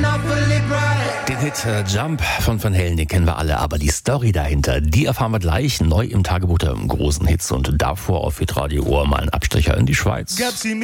Den Hit Jump von Van Halen, den kennen wir alle, aber die Story dahinter, die erfahren wir gleich neu im Tagebuch der großen Hits und davor auf Hitradio Ohr mal ein Abstecher in die Schweiz.